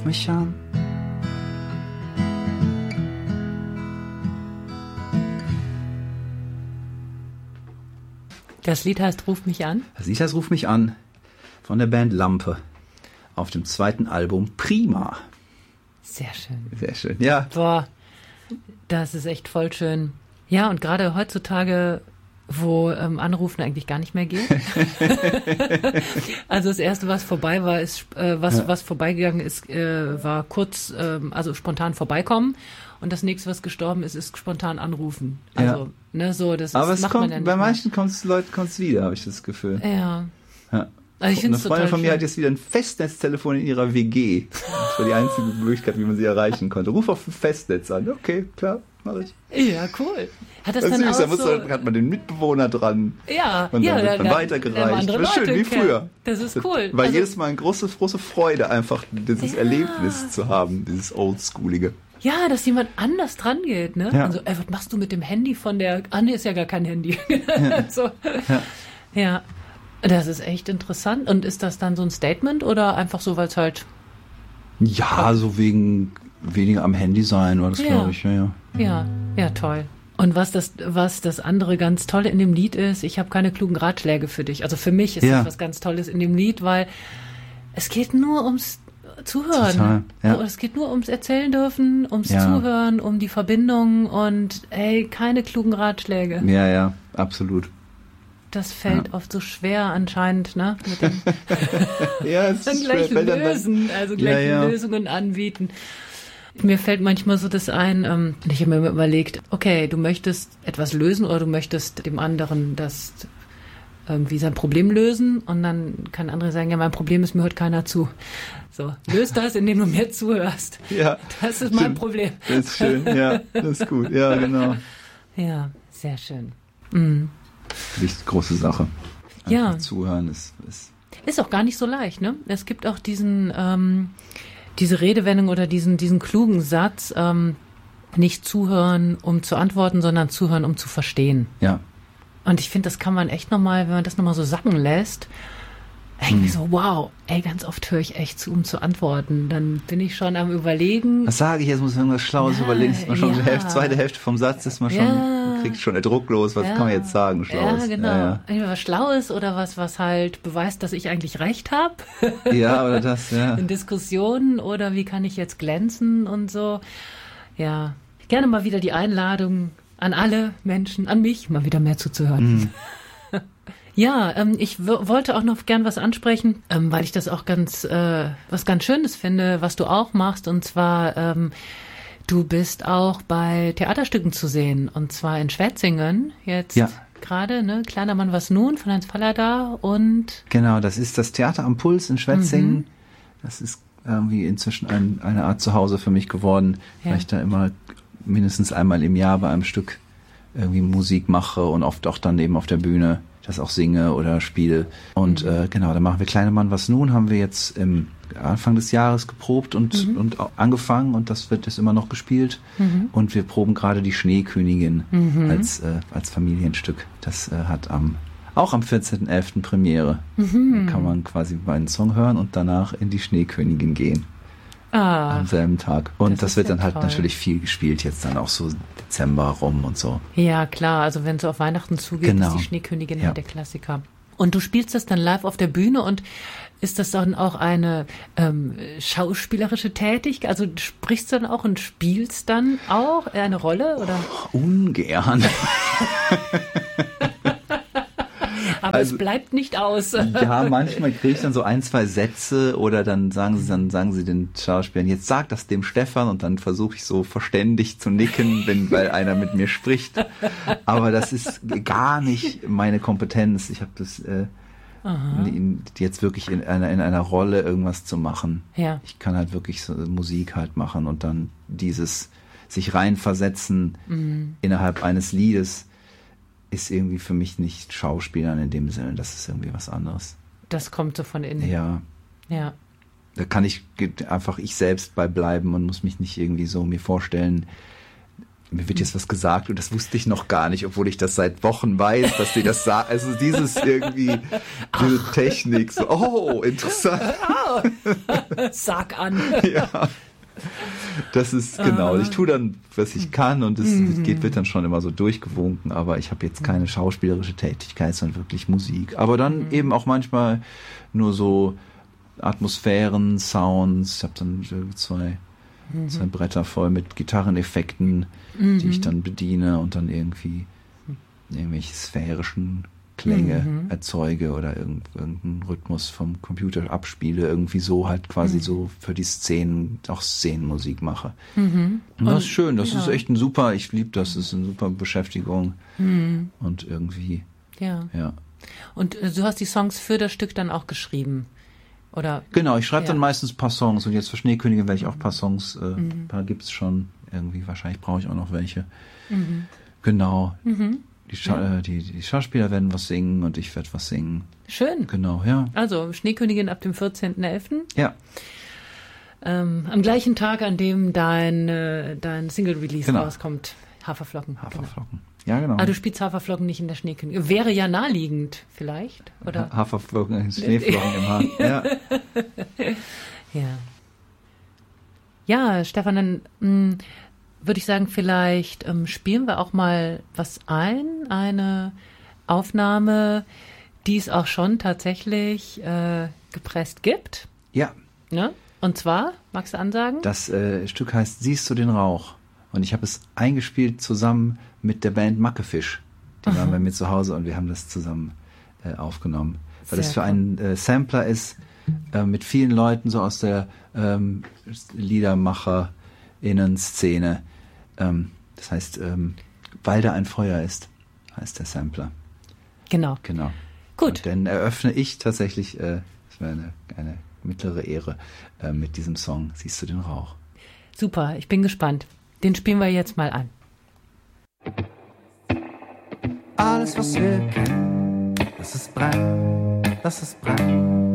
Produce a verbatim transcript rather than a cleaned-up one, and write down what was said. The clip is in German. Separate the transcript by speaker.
Speaker 1: ruf mich an.
Speaker 2: Das Lied heißt Ruf mich an?
Speaker 1: Das Lied heißt Ruf mich an von der Band Lampe auf dem zweiten Album Prima.
Speaker 2: Sehr schön.
Speaker 1: Sehr schön, ja.
Speaker 2: Boah, das ist echt voll schön. Ja, und gerade heutzutage, wo ähm, Anrufen eigentlich gar nicht mehr geht. Also das Erste, was vorbei war, ist, äh, was, ja. was vorbeigegangen ist, äh, war kurz, ähm, also spontan vorbeikommen. Und das nächste, was gestorben ist, ist spontan anrufen. Also,
Speaker 1: ja.
Speaker 2: ne, so, das
Speaker 1: Aber
Speaker 2: ist,
Speaker 1: es
Speaker 2: macht
Speaker 1: kommt,
Speaker 2: man ja nicht
Speaker 1: bei
Speaker 2: mehr.
Speaker 1: manchen kommt's, Leuten kommt es wieder, habe ich das Gefühl.
Speaker 2: Ja.
Speaker 1: Ja.
Speaker 2: Also ich
Speaker 1: Eine
Speaker 2: find's
Speaker 1: Freundin
Speaker 2: total
Speaker 1: von mir
Speaker 2: schön.
Speaker 1: hat jetzt wieder ein Festnetztelefon in ihrer W G. Das war die einzige Möglichkeit, wie man sie erreichen konnte. Ruf auf ein Festnetz an. Okay, klar, mach ich.
Speaker 2: Ja, cool. Hat das,
Speaker 1: Das
Speaker 2: dann
Speaker 1: ist
Speaker 2: auch
Speaker 1: süß, da muss
Speaker 2: so...
Speaker 1: man, hat man den Mitbewohner dran.
Speaker 2: Ja,
Speaker 1: und
Speaker 2: ja,
Speaker 1: dann wird man
Speaker 2: da-
Speaker 1: weitergereicht.
Speaker 2: da andere
Speaker 1: Das ist schön,
Speaker 2: Leute
Speaker 1: wie
Speaker 2: kennen.
Speaker 1: früher.
Speaker 2: Das ist cool.
Speaker 1: War
Speaker 2: Also-
Speaker 1: jedes Mal eine große, große Freude, einfach dieses
Speaker 2: Ja.
Speaker 1: Erlebnis zu haben, dieses Oldschoolige.
Speaker 2: Ja, dass jemand anders dran geht, ne?
Speaker 1: Ja.
Speaker 2: Also, ey, was machst du mit dem Handy von der... Ah, nee, ist ja gar kein Handy. so.
Speaker 1: Ja.
Speaker 2: Ja, das ist echt interessant. Und ist das dann so ein Statement oder einfach so, weil es halt...
Speaker 1: Ja, so wegen weniger am Handy sein war das,
Speaker 2: Ja.
Speaker 1: glaube ich. Ja, ja.
Speaker 2: Ja, ja, toll. Und was das, was das andere ganz Tolle in dem Lied ist, ich habe keine klugen Ratschläge für dich. Also für mich ist
Speaker 1: Ja.
Speaker 2: das was ganz Tolles in dem Lied, weil es geht nur ums Zuhören.
Speaker 1: Total, ja.
Speaker 2: Und es geht nur ums Erzählen dürfen, ums
Speaker 1: Ja.
Speaker 2: Zuhören, um die Verbindung und ey, keine klugen Ratschläge.
Speaker 1: Ja, ja, absolut.
Speaker 2: Das fällt
Speaker 1: Ja.
Speaker 2: oft so schwer anscheinend, ne? Mit dem
Speaker 1: Ja, es
Speaker 2: dann
Speaker 1: ist
Speaker 2: gleich
Speaker 1: schwer, weil dann-
Speaker 2: lösen, also gleich
Speaker 1: Ja, ja.
Speaker 2: Lösungen anbieten. Mir fällt manchmal so das ein, ähm, ich habe mir immer überlegt, okay, du möchtest etwas lösen oder du möchtest dem anderen das irgendwie sein Problem lösen und dann kann der andere sagen, ja, mein Problem ist, mir hört keiner zu. So, löst das, indem du mir zuhörst.
Speaker 1: Ja,
Speaker 2: Das ist mein
Speaker 1: stimmt.
Speaker 2: Problem.
Speaker 1: Das ist schön, ja, das ist gut. Ja, genau.
Speaker 2: Ja, sehr schön. Mhm.
Speaker 1: Wichtig, große Sache. Einfach
Speaker 2: Ja.
Speaker 1: Zuhören ist, ist
Speaker 2: Ist auch gar nicht so leicht, ne? Es gibt auch diesen, ähm, diese Redewendung oder diesen, diesen klugen Satz, ähm, nicht zuhören, um zu antworten, sondern zuhören, um zu verstehen.
Speaker 1: ja.
Speaker 2: Und ich finde, das kann man echt nochmal, wenn man das nochmal so sacken lässt, irgendwie so, wow, ey, ganz oft höre ich echt zu, um zu antworten. Dann bin ich schon am Überlegen.
Speaker 1: Was sage ich jetzt? Muss ich irgendwas Schlaues
Speaker 2: Ja,
Speaker 1: überlegen. Ist man schon
Speaker 2: ja.
Speaker 1: die Hälfte, zweite Hälfte vom Satz ist man schon,
Speaker 2: Ja.
Speaker 1: kriegt schon der Druck los. Was
Speaker 2: Ja.
Speaker 1: kann man jetzt sagen? Schlaues.
Speaker 2: Ja, genau.
Speaker 1: Ja,
Speaker 2: Entweder was Schlaues oder was, was halt beweist, dass ich eigentlich recht habe.
Speaker 1: ja. ja, oder das, ja.
Speaker 2: In Diskussionen oder wie kann ich jetzt glänzen und so. Ja, gerne mal wieder die Einladung an alle Menschen, an mich, mal wieder mehr zuzuhören.
Speaker 1: Mhm.
Speaker 2: Ja, ähm, ich w- wollte auch noch gern was ansprechen, ähm, weil ich das auch ganz, äh, was ganz Schönes finde, was du auch machst. Und zwar, ähm, du bist auch bei Theaterstücken zu sehen. Und zwar in Schwetzingen jetzt
Speaker 1: Ja.
Speaker 2: gerade, ne? Kleiner Mann, was nun? Von Heinz Fallada und...
Speaker 1: Genau, das ist das Theater am Puls in Schwetzingen.
Speaker 2: Mhm.
Speaker 1: Das ist irgendwie inzwischen ein, eine Art Zuhause für mich geworden,
Speaker 2: Ja.
Speaker 1: weil ich da immer mindestens einmal im Jahr bei einem Stück irgendwie Musik mache und oft auch dann eben auf der Bühne das auch singe oder spiele. Und
Speaker 2: Mhm.
Speaker 1: äh, genau, da machen wir Kleine Mann, was nun, haben wir jetzt im Anfang des Jahres geprobt und,
Speaker 2: Mhm.
Speaker 1: und auch angefangen und das wird jetzt immer noch gespielt.
Speaker 2: Mhm.
Speaker 1: Und wir proben gerade die Schneekönigin
Speaker 2: Mhm.
Speaker 1: als, äh, als Familienstück. Das äh, hat am auch am vierzehnten elften Premiere.
Speaker 2: Mhm.
Speaker 1: Da kann man quasi meinen Song hören und danach in die Schneekönigin gehen.
Speaker 2: Ah,
Speaker 1: Am selben Tag. Und
Speaker 2: das
Speaker 1: das,
Speaker 2: ist
Speaker 1: wird
Speaker 2: ja
Speaker 1: dann halt
Speaker 2: toll.
Speaker 1: natürlich viel gespielt, jetzt dann auch so Dezember rum und so.
Speaker 2: ja, klar. Also wenn es so auf Weihnachten zugeht,
Speaker 1: Genau.
Speaker 2: ist die Schneekönigin
Speaker 1: Ja.
Speaker 2: halt der Klassiker. Und du spielst das dann live auf der Bühne und ist das dann auch eine ähm, schauspielerische Tätigkeit? Also du sprichst dann auch und spielst dann auch eine Rolle? Oder?
Speaker 1: Ungern.
Speaker 2: Aber
Speaker 1: Also-
Speaker 2: es bleibt nicht aus.
Speaker 1: Ja, manchmal kriege ich dann so ein, zwei Sätze oder dann sagen sie, dann sagen sie den Schauspielern, jetzt sag das dem Stefan und dann versuche ich so verständig zu nicken, wenn, weil einer mit mir spricht. Aber das ist gar nicht meine Kompetenz. Ich habe das äh, in, jetzt wirklich in einer, in einer Rolle irgendwas zu machen.
Speaker 2: Ja.
Speaker 1: Ich kann halt wirklich so Musik halt machen und dann dieses sich reinversetzen
Speaker 2: Mhm.
Speaker 1: innerhalb eines Liedes ist irgendwie für mich nicht Schauspielern in dem Sinne. Das ist irgendwie was anderes.
Speaker 2: Das kommt so von innen.
Speaker 1: Ja,
Speaker 2: Ja.
Speaker 1: da kann ich ge- einfach ich selbst bei bleiben und muss mich nicht irgendwie so mir vorstellen, mir wird jetzt was gesagt und das wusste ich noch gar nicht, obwohl ich das seit Wochen weiß, dass sie das sagen. Also dieses irgendwie, diese Ach. Technik, so, oh, interessant.
Speaker 2: Oh. Sag an.
Speaker 1: Ja. Das ist, genau, ich tue dann, was ich kann und es mhm. geht, wird dann schon immer so durchgewunken, aber ich habe jetzt keine schauspielerische Tätigkeit, sondern wirklich Musik. Aber dann mhm. eben auch manchmal nur so Atmosphären, Sounds, ich habe dann zwei, mhm. zwei Bretter voll mit Gitarreneffekten, mhm. die ich dann bediene und dann irgendwie irgendwelche sphärischen Klänge mhm. erzeuge oder irgendeinen Rhythmus vom Computer abspiele, irgendwie so halt quasi mhm. so für die Szenen auch Szenenmusik mache. Mhm. Und das ist schön, das ja. ist echt ein super, ich liebe das, das ist eine super Beschäftigung mhm. und irgendwie,
Speaker 2: ja.
Speaker 1: ja.
Speaker 2: Und äh, du hast die Songs für das Stück dann auch geschrieben, oder?
Speaker 1: Genau, ich schreibe ja. dann meistens ein paar Songs und jetzt für Schneekönigin werde ich auch ein paar Songs, äh, mhm. ein paar gibt's schon, irgendwie, wahrscheinlich brauche ich auch noch welche. Mhm. Genau. Mhm. Die, Scha- ja. die, die Schauspieler werden was singen und ich werde was singen.
Speaker 2: Schön.
Speaker 1: Genau, ja.
Speaker 2: Also Schneekönigin ab dem vierzehnten elften
Speaker 1: Ja.
Speaker 2: Ähm, am gleichen Tag, an dem dein, äh, dein Single-Release
Speaker 1: genau.
Speaker 2: rauskommt. Haferflocken.
Speaker 1: Haferflocken. Genau. Ja, genau.
Speaker 2: Ah, du spielst Haferflocken nicht in der Schneekönigin. Wäre ja naheliegend, vielleicht, oder?
Speaker 1: Ha- Haferflocken, Schneeflocken im Haar. Ja.
Speaker 2: Ja. Ja, Stefan, dann mh, würde ich sagen, vielleicht ähm, spielen wir auch mal was ein, eine Aufnahme, die es auch schon tatsächlich äh, gepresst gibt.
Speaker 1: Ja.
Speaker 2: Ne? Und zwar, magst du ansagen?
Speaker 1: Das äh, Stück heißt Siehst du den Rauch? Und ich habe es eingespielt zusammen mit der Band Mackefisch. Die Aha. waren bei mir zu Hause und wir haben das zusammen äh, aufgenommen. Weil Sehr das für cool. einen äh, Sampler ist, äh, mit vielen Leuten so aus der ähm, LiedermacherInnen-Szene. Ähm, das heißt, ähm, weil da ein Feuer ist, heißt der Sampler.
Speaker 2: Genau.
Speaker 1: Genau.
Speaker 2: Gut.
Speaker 1: Und dann eröffne ich tatsächlich, äh, das wäre eine, eine mittlere Ehre, äh, mit diesem Song Siehst du den Rauch?
Speaker 2: Super, ich bin gespannt. Den spielen wir jetzt mal an.
Speaker 3: Alles, was wir kennen, das ist brennt, das ist brennt.